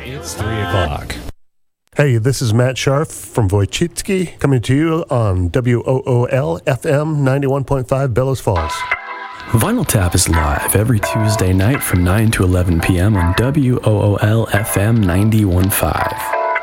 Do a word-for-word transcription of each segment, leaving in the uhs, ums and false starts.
It's three o'clock. Hey, this is Matt Scharf from Wojcicki coming to you on W O O L F M ninety-one point five Bellows Falls. Vinyl Tap is live every Tuesday night from nine to eleven p.m. on W O O L F M ninety-one point five.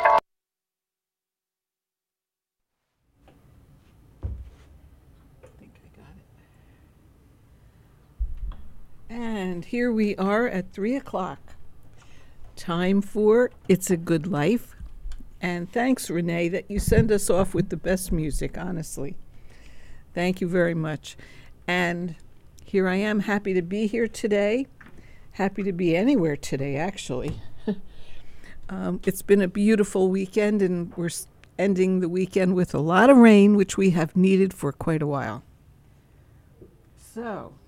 And here we are at three o'clock. Time for It's a Good Life. And thanks, Renee, that you send us off with the best music, honestly. Thank you very much. And here I am, happy to be here today. Happy to be anywhere today, actually. um, it's been a beautiful weekend, and we're ending the weekend with a lot of rain, which we have needed for quite a while. So,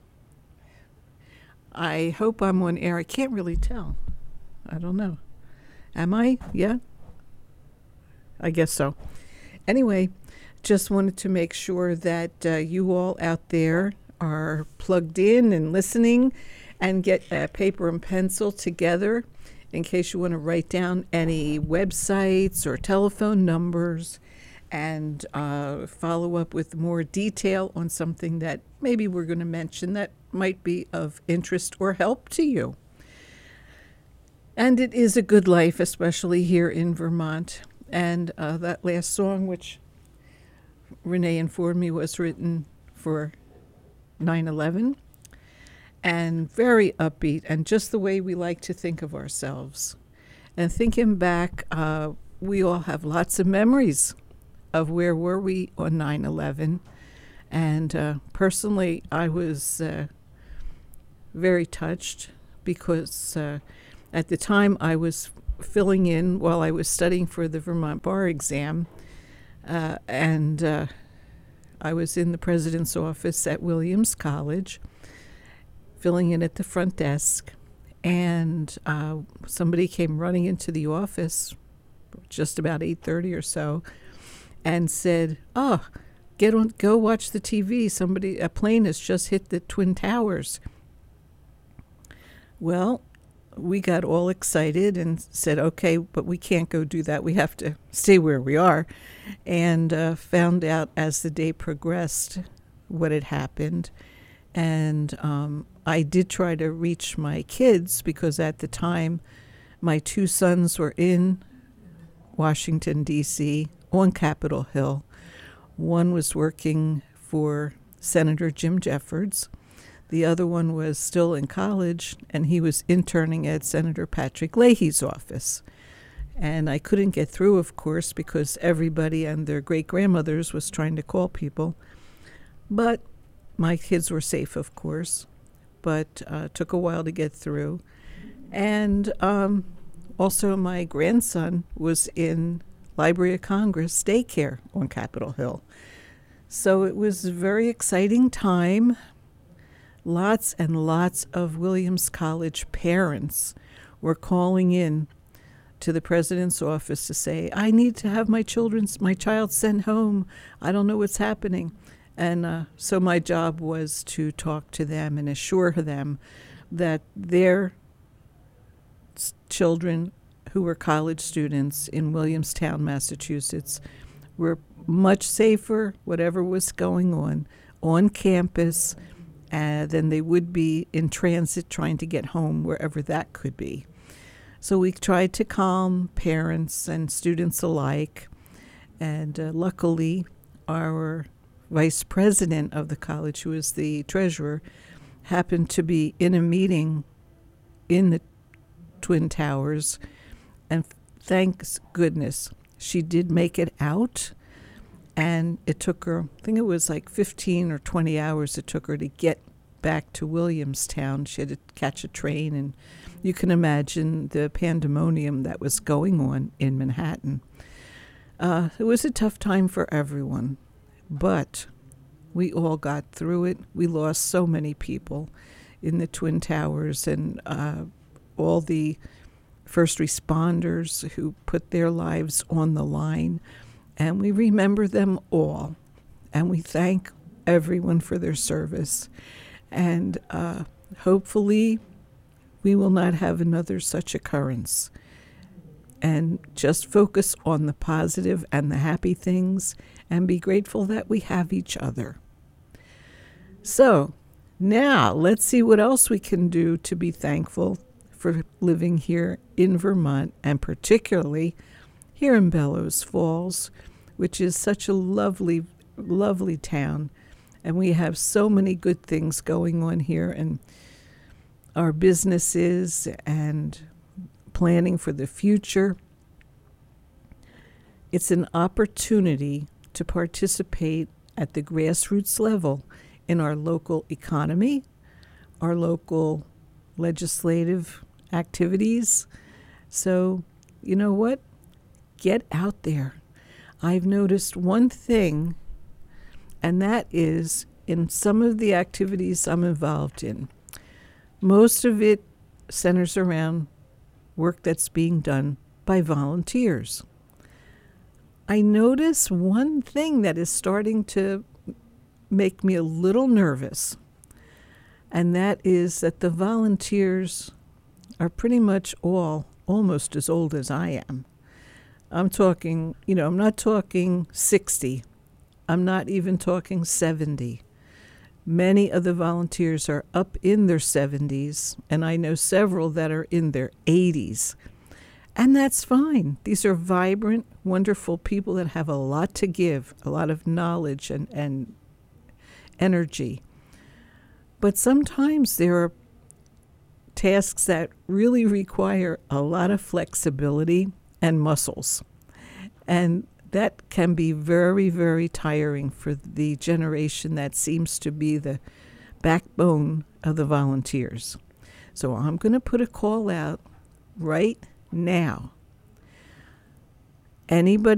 I hope I'm on air. I can't really tell. I don't know. Am I? Yeah? I guess so. Anyway, just wanted to make sure that uh, you all out there are plugged in and listening, and get a paper and pencil together in case you want to write down any websites or telephone numbers, and uh, follow up with more detail on something that maybe we're going to mention that might be of interest or help to you. And it is a good life, especially here in Vermont. And uh, that last song, which Renee informed me was written for nine eleven, and very upbeat, and just the way we like to think of ourselves. And thinking back, uh, we all have lots of memories of where were we on nine eleven. And uh, personally, I was uh, very touched because uh, at the time I was filling in while I was studying for the Vermont bar exam, uh, and uh, I was in the president's office at Williams College, filling in at the front desk, and uh, somebody came running into the office just about eight thirty or so and said, oh, get on, go watch the T V. Somebody, a plane has just hit the Twin Towers. Well, we got all excited and said, okay, but we can't go do that. We have to stay where we are. And uh, found out as the day progressed what had happened. And um, I did try to reach my kids because at the time my two sons were in Washington, D C on Capitol Hill. One was working for Senator Jim Jeffords. The other one was still in college, and he was interning at Senator Patrick Leahy's office. And I couldn't get through, of course, because everybody and their great-grandmothers was trying to call people. But my kids were safe, of course, but uh, took a while to get through. And um, also my grandson was in Library of Congress daycare on Capitol Hill. So it was a very exciting time. Lots and lots of Williams College parents were calling in to the president's office to say, I need to have my children's, my child sent home. I don't know what's happening. And uh, so my job was to talk to them and assure them that their s- children who were college students in Williamstown, Massachusetts, were much safer, whatever was going on, on campus, uh, than they would be in transit trying to get home, wherever that could be. So we tried to calm parents and students alike, and uh, luckily our vice president of the college, who is the treasurer, happened to be in a meeting in the Twin Towers, and thanks goodness she did make it out. And it took her, I think it was like fifteen or twenty hours it took her to get back to Williamstown. She had to catch a train, and you can imagine the pandemonium that was going on in Manhattan. Uh, it was a tough time for everyone, but we all got through it. We lost so many people in the Twin Towers, and uh, all the first responders who put their lives on the line. And we remember them all, and we thank everyone for their service. And uh, hopefully we will not have another such occurrence. and just focus on the positive and the happy things and be grateful that we have each other. So now let's see what else we can do to be thankful for living here in Vermont, and particularly here in Bellows Falls, which is such a lovely, lovely town. And we have so many good things going on here, and our businesses and planning for the future. It's an opportunity to participate at the grassroots level in our local economy, our local legislative activities. So, you know what? Get out there. I've noticed one thing, and that is in some of the activities I'm involved in, most of it centers around work that's being done by volunteers. I notice one thing that is starting to make me a little nervous, and that is that the volunteers are pretty much all almost as old as I am. I'm talking, you know, I'm not talking sixty. I'm not even talking seventy. Many of the volunteers are up in their seventies, and I know several that are in their eighties. And that's fine. These are vibrant, wonderful people that have a lot to give, a lot of knowledge and, and energy. But sometimes there are tasks that really require a lot of flexibility and muscles. And that can be very, very tiring for the generation that seems to be the backbone of the volunteers. So I'm going to put a call out right now. Anybody